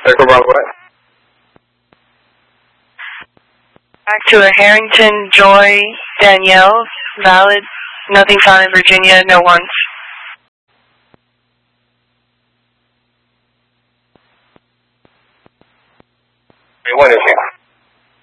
Circle Bravo. Back to a Harrington, Joy, Danielle, valid, nothing found in Virginia, no ones. One is here.